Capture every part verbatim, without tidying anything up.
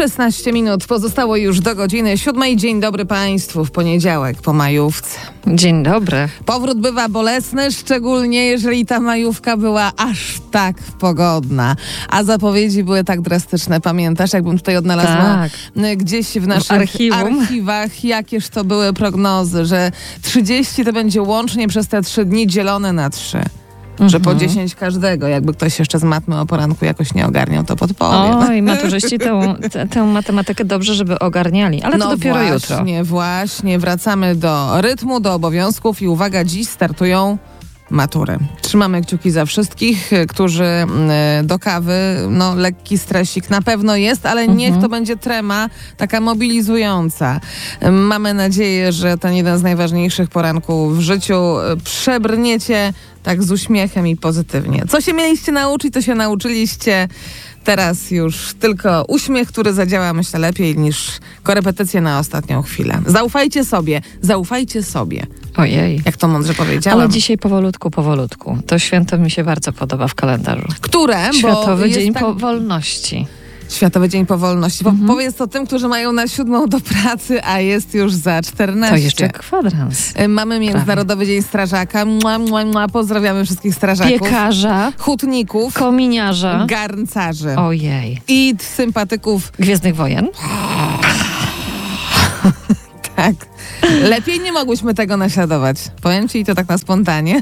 szesnaście minut pozostało już do godziny siódmej. Dzień dobry Państwu w poniedziałek po majówce. Dzień dobry. Powrót bywa bolesny, szczególnie jeżeli ta majówka była aż tak pogodna. A zapowiedzi były tak drastyczne. Pamiętasz, jakbym tutaj odnalazła tak. gdzieś w naszych w archiwum. archiwach, jakież to były prognozy, że trzydzieści to będzie łącznie przez te trzy dni dzielone na trzy. Że po dziesięć każdego, jakby ktoś jeszcze z matmy o poranku jakoś nie ogarniał, to podpowiem. Oj, maturzyści tę, tę, tę matematykę dobrze, żeby ogarniali, ale no to dopiero właśnie, jutro. Właśnie, właśnie. Wracamy do rytmu, do obowiązków i uwaga, dziś startują matury. Trzymamy kciuki za wszystkich, którzy do kawy, no lekki stresik na pewno jest, ale mhm. niech to będzie trema taka mobilizująca. Mamy nadzieję, że ten jeden z najważniejszych poranków w życiu przebrniecie tak z uśmiechem i pozytywnie. Co się mieliście nauczyć, to się nauczyliście. Teraz już tylko uśmiech, który zadziała, myślę, lepiej niż korepetycje na ostatnią chwilę. Zaufajcie sobie, zaufajcie sobie. Ojej. Jak to mądrze powiedziałam. Ale dzisiaj powolutku, powolutku. To święto mi się bardzo podoba w kalendarzu. Które? Światowy Bo Dzień tak... Powolności. Światowy Dzień Powolności. Mhm. Powiedz to tym, którzy mają na siódmą do pracy, a jest już za czternaście. To jeszcze kwadrans. Mamy Międzynarodowy Prawie. Dzień Strażaka. Mua, mua, mua. Pozdrawiamy wszystkich strażaków. Piekarza. Hutników. Kominiarza. Garncarzy. Ojej. I sympatyków Gwiezdnych Wojen. Tak. Lepiej nie mogłyśmy tego naśladować. Powiem ci, i to tak na spontanie.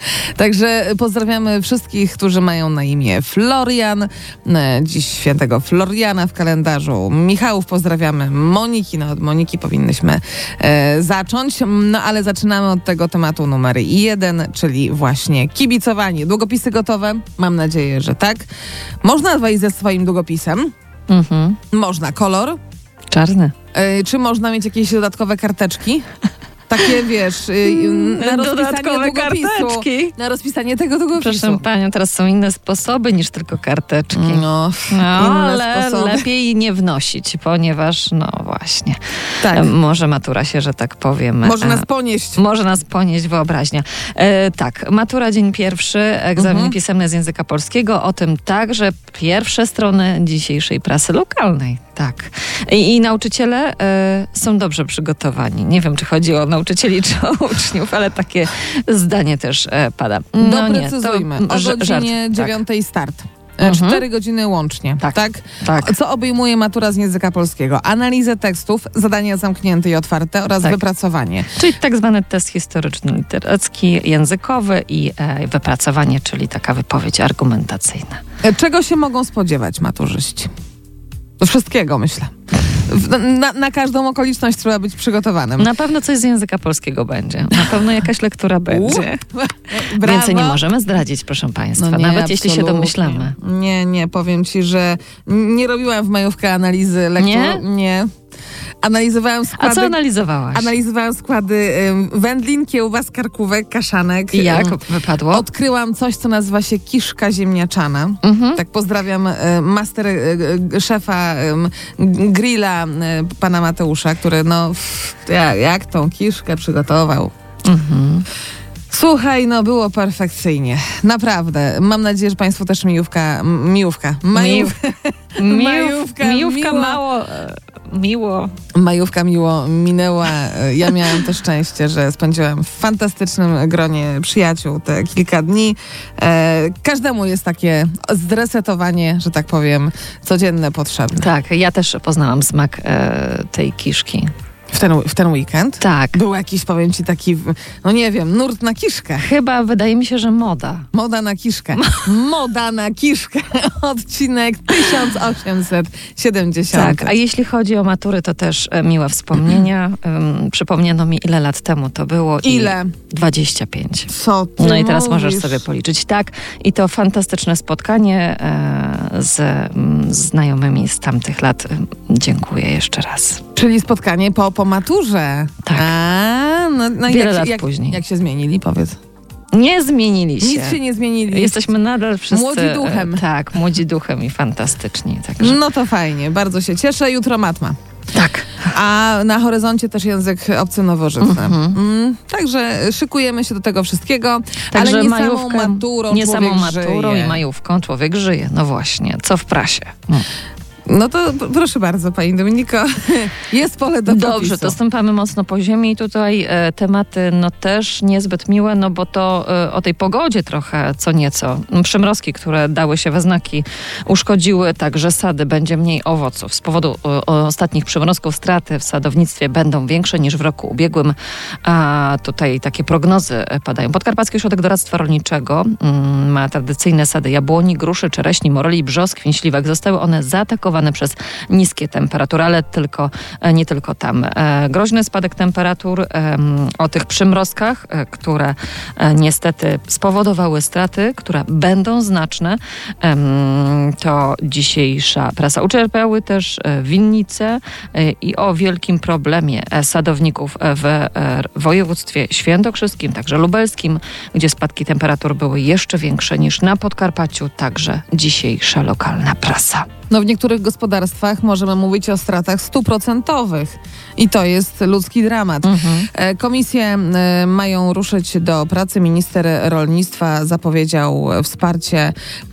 Także pozdrawiamy wszystkich, którzy mają na imię Florian. Dziś świętego Floriana w kalendarzu. Michałów pozdrawiamy. Moniki, no od Moniki powinnyśmy e, zacząć. No ale zaczynamy od tego tematu numer jeden, czyli właśnie kibicowanie. Długopisy gotowe? Mam nadzieję, że tak. Można wejść ze swoim długopisem. Mhm. Można. Kolor? Czarny. Yy, czy można mieć jakieś dodatkowe karteczki? Takie, wiesz, yy, na dodatkowe karteczki. Na rozpisanie tego długopisu. Proszę panią, teraz są inne sposoby niż tylko karteczki. No, no ale sposoby. Lepiej nie wnosić, ponieważ, no właśnie, tak. może matura się, że tak powiem... Może nas ponieść. Może nas ponieść wyobraźnia. E, tak, matura dzień pierwszy, egzamin mhm. pisemny z języka polskiego, o tym także pierwsze strony dzisiejszej prasy lokalnej. Tak. I, i nauczyciele e, są dobrze przygotowani. Nie wiem, czy chodzi o nauczycieli, czy o uczniów, ale takie zdanie też e, pada. No Doprecyzujmy. Nie, to, o godzinie dziewiątej tak. start. Mhm. Cztery godziny łącznie. Tak. Tak? tak. Co obejmuje matura z języka polskiego? Analizę tekstów, zadania zamknięte i otwarte oraz tak. wypracowanie. Czyli tak zwany test historyczno-literacki, językowy i e, wypracowanie, czyli taka wypowiedź argumentacyjna. Czego się mogą spodziewać maturzyści? Wszystkiego, myślę. Na, na każdą okoliczność trzeba być przygotowanym. Na pewno coś z języka polskiego będzie. Na pewno jakaś lektura będzie. Brawo. Więcej nie możemy zdradzić, proszę państwa. No nie, nawet jeśli się domyślamy. Nie, nie, powiem ci, że nie robiłam w majówkę analizy lektur. Nie? Nie. Analizowałam składy... A co analizowałaś? Analizowałam składy um, wędlin, kiełbas, karkówek, kaszanek. I jak um, wypadło? Odkryłam coś, co nazywa się kiszka ziemniaczana. Mhm. Tak pozdrawiam um, master um, szefa um, grilla um, pana Mateusza, który no jak, jak tą kiszkę przygotował. Mhm. Słuchaj, no było perfekcyjnie. Naprawdę. Mam nadzieję, że państwo też mijówka... Mijówka. Majówka. Majówka. Mijówka miło. mało... Miło. Majówka miło minęła. Ja miałam to szczęście, że spędziłam w fantastycznym gronie przyjaciół te kilka dni. E, każdemu jest takie zresetowanie, że tak powiem, codzienne potrzebne. Tak, ja też poznałam smak e, tej kiszki. W ten, w ten weekend? Tak. Był jakiś, powiem ci, taki, no nie wiem, nurt na kiszkę. Chyba wydaje mi się, że moda. Moda na kiszkę. Moda na kiszkę. Odcinek tysiąc osiemset siedemdziesiąt. Tak, a jeśli chodzi o matury, to też e, miłe wspomnienia. Um, przypomniano mi, ile lat temu to było. Ile? dwadzieścia pięć. Co ty No i teraz mówisz? możesz sobie policzyć. Tak, i to fantastyczne spotkanie e, z m, znajomymi z tamtych lat. Dziękuję jeszcze raz. Czyli spotkanie po, po maturze. Tak. A, no, no Wiele jak, lat jak, później. Jak się zmienili, powiedz. Nie zmienili się. Nic się nie zmienili. Jesteśmy nadal wszyscy... Młodzi duchem. E, tak, młodzi duchem i fantastyczni. Także. No to fajnie, bardzo się cieszę. Jutro matma. Tak. A na horyzoncie też język obcy nowożytny. Mm-hmm. Mm, także szykujemy się do tego wszystkiego. Także ale nie majówkę, samą maturą nie człowiek samą maturą żyje. i majówką człowiek żyje. No właśnie, co w prasie. Mm. No to p- proszę bardzo, pani Dominiko, jest pole do popisu. Dobrze, to stąpamy mocno po ziemi i tutaj e, tematy no też niezbyt miłe, no bo to e, o tej pogodzie trochę co nieco. Przymrozki, które dały się we znaki, uszkodziły także sady, będzie mniej owoców. Z powodu o, ostatnich przymrozków straty w sadownictwie będą większe niż w roku ubiegłym, a tutaj takie prognozy padają. Podkarpacki Ośrodek Doradztwa Rolniczego mm, ma tradycyjne sady jabłoni, gruszy, czereśni, moreli, brzoskwin, śliwek. Zostały one zaatakowane przez niskie temperatury, ale tylko, nie tylko tam. Groźny spadek temperatur o tych przymrozkach, które niestety spowodowały straty, które będą znaczne, to dzisiejsza prasa. Ucierpiały też winnice i o wielkim problemie sadowników w województwie świętokrzyskim, także lubelskim, gdzie spadki temperatur były jeszcze większe niż na Podkarpaciu, także dzisiejsza lokalna prasa. No w niektórych gospodarstwach możemy mówić o stratach stuprocentowych i to jest ludzki dramat. Mhm. Komisje mają ruszyć do pracy. Minister rolnictwa zapowiedział wsparcie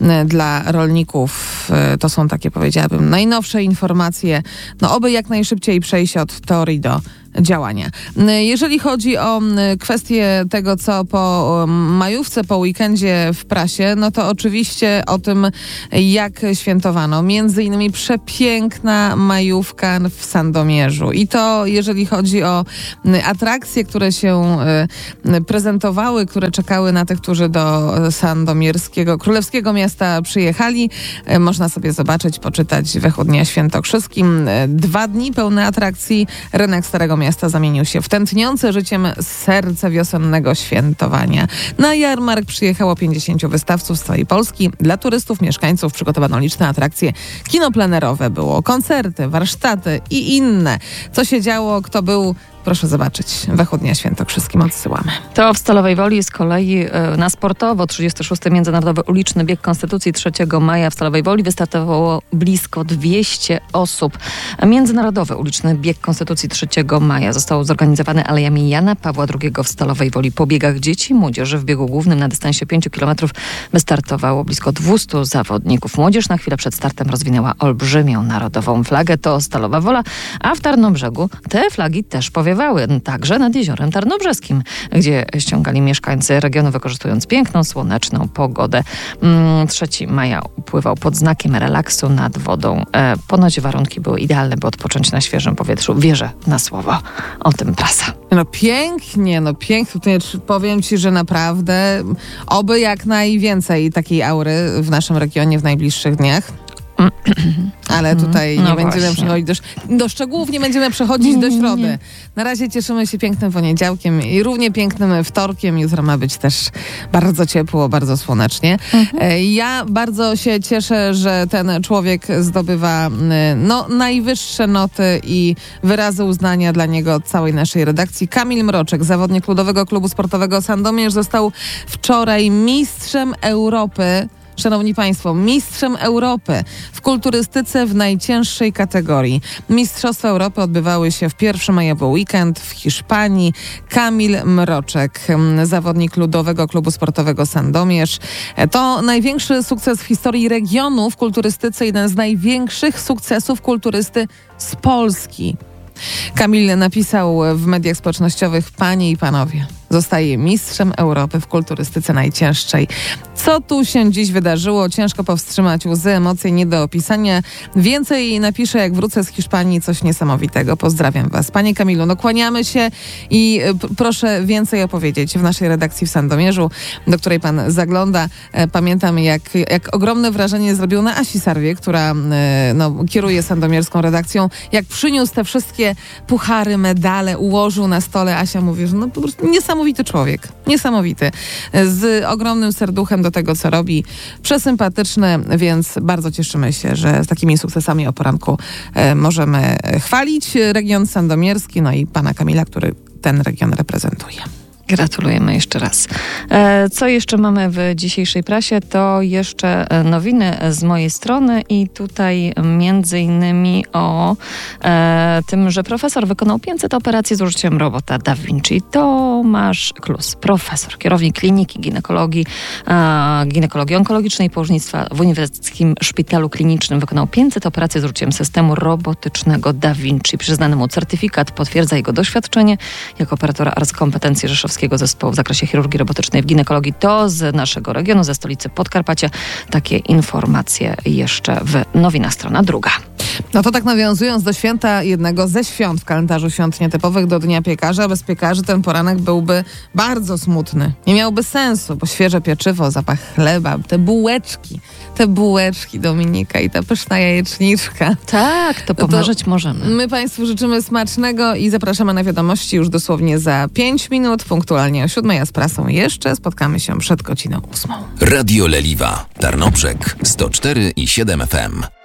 dla rolników. To są takie, powiedziałabym, najnowsze informacje. No oby jak najszybciej przejść od teorii do działania. Jeżeli chodzi o kwestię tego, co po majówce, po weekendzie w prasie, no to oczywiście o tym, jak świętowano. Między innymi przepiękna majówka w Sandomierzu. I to jeżeli chodzi o atrakcje, które się prezentowały, które czekały na tych, którzy do sandomierskiego, królewskiego miasta przyjechali. Można sobie zobaczyć, poczytać we Chłodnia Świętokrzyskim. Dwa dni pełne atrakcji. Rynek Starego Miasta zamienił się w tętniące życiem serce wiosennego świętowania. Na jarmark przyjechało pięćdziesięciu wystawców z całej Polski. Dla turystów, mieszkańców przygotowano liczne atrakcje kinoplenerowe. Było koncerty, warsztaty i inne. Co się działo, kto był... Proszę zobaczyć. We Chłodnia Świętokrzyskim odsyłamy. To w Stalowej Woli z kolei na sportowo trzydziesty szósty Międzynarodowy Uliczny Bieg Konstytucji trzeciego maja w Stalowej Woli wystartowało blisko dwieście osób. Międzynarodowy Uliczny Bieg Konstytucji trzeciego maja został zorganizowany alejami Jana Pawła drugiego w Stalowej Woli. Po biegach dzieci i młodzieży w biegu głównym na dystansie pięciu kilometrów wystartowało blisko dwustu zawodników. Młodzież na chwilę przed startem rozwinęła olbrzymią narodową flagę. To Stalowa Wola, a w Tarnobrzegu te flagi też powiewały. Także nad Jeziorem Tarnobrzeskim, gdzie ściągali mieszkańcy regionu, wykorzystując piękną, słoneczną pogodę. trzeciego maja upływał pod znakiem relaksu nad wodą. E, ponoć warunki były idealne, by odpocząć na świeżym powietrzu. Wierzę na słowo. O tym prasa. No pięknie, no pięknie. Tutaj powiem ci, że naprawdę oby jak najwięcej takiej aury w naszym regionie w najbliższych dniach. Ale tutaj no nie właśnie. będziemy przechodzić do, do szczegółów, nie będziemy przechodzić do środy. Na razie cieszymy się pięknym poniedziałkiem i równie pięknym wtorkiem. Jutro ma być też bardzo ciepło, bardzo słonecznie. Mhm. Ja bardzo się cieszę, że ten człowiek zdobywa no, najwyższe noty i wyrazy uznania dla niego od całej naszej redakcji. Kamil Mroczek, zawodnik Ludowego Klubu Sportowego Sandomierz, został wczoraj mistrzem Europy. Szanowni Państwo, mistrzem Europy w kulturystyce w najcięższej kategorii. Mistrzostwa Europy odbywały się w pierwszy majowy weekend w Hiszpanii. Kamil Mroczek, zawodnik Ludowego Klubu Sportowego Sandomierz. To największy sukces w historii regionu w kulturystyce, jeden z największych sukcesów kulturysty z Polski. Kamil napisał w mediach społecznościowych: Panie i panowie, zostaje mistrzem Europy w kulturystyce najcięższej. Co tu się dziś wydarzyło? Ciężko powstrzymać łzy, emocje nie do opisania. Więcej napiszę, jak wrócę z Hiszpanii, coś niesamowitego. Pozdrawiam was. Panie Kamilu, no kłaniamy się i p- proszę więcej opowiedzieć w naszej redakcji w Sandomierzu, do której pan zagląda. Pamiętam, jak, jak ogromne wrażenie zrobił na Asi Sarwie, która no, kieruje sandomierską redakcją. Jak przyniósł te wszystkie puchary, medale, ułożył na stole. Asia mówi, że no po prostu niesamowity człowiek. Niesamowity. Z ogromnym serduchem do tego, co robi. Przesympatyczny, więc bardzo cieszymy się, że z takimi sukcesami o poranku e, możemy chwalić region sandomierski, no i pana Kamila, który ten region reprezentuje. Gratulujemy jeszcze raz. E, co jeszcze mamy w dzisiejszej prasie? To jeszcze nowiny z mojej strony i tutaj między innymi o e, tym, że profesor wykonał pięćset operacji z użyciem robota Da Vinci. Tomasz Klus, profesor, kierownik Kliniki Ginekologii, e, Ginekologii Onkologicznej i Położnictwa w Uniwersyteckim Szpitalu Klinicznym wykonał pięćset operacji z użyciem systemu robotycznego Da Vinci. Przyznany mu certyfikat potwierdza jego doświadczenie jako operatora A R S kompetencji Rzeszowskiego Zespołu w zakresie chirurgii robotycznej w ginekologii. To z naszego regionu, ze stolicy Podkarpacia. Takie informacje jeszcze w nowinach, strona druga. No to tak nawiązując do święta, jednego ze świąt w kalendarzu świąt nietypowych, do Dnia Piekarza. Bez piekarzy ten poranek byłby bardzo smutny. Nie miałby sensu, bo świeże pieczywo, zapach chleba, te bułeczki, te bułeczki Dominika i ta pyszna jajeczniczka. Tak, to pomarzyć to możemy. My Państwu życzymy smacznego i zapraszamy na wiadomości już dosłownie za pięć minut, punktualnie o siódmej, a z prasą jeszcze spotkamy się przed godziną ósmą. Radio Leliwa, Tarnobrzeg sto cztery i siedem F M.